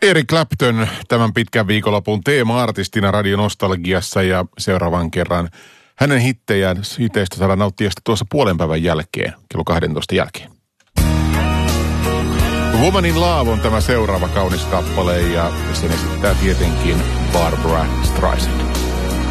Eric Clapton tämän pitkän viikonlopun teema-artistina Radio Nostalgiassa ja seuraavan kerran hänen hitteistä saadaan nauttia tuossa puolen päivän jälkeen, kello 12 jälkeen. Woman in Love on tämä seuraava kaunis kappale ja sen esittää tietenkin Barbra Streisand.